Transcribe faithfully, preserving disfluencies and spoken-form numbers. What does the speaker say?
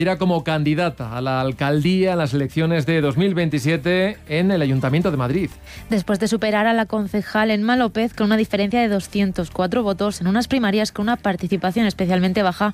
Irá como candidata a la alcaldía en las elecciones de dos mil veintisiete en el Ayuntamiento de Madrid. Después de superar a la concejal Emma López con una diferencia de doscientos cuatro votos en unas primarias con una participación especialmente baja